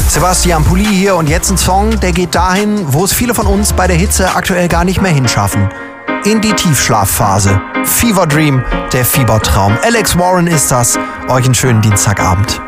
Sebastian Pulli hier und jetzt ein Song, der geht dahin, wo es viele von uns bei der Hitze aktuell gar nicht mehr hinschaffen. In die Tiefschlafphase. Fever Dream, der Fiebertraum. Alex Warren ist das. Euch einen schönen Dienstagabend.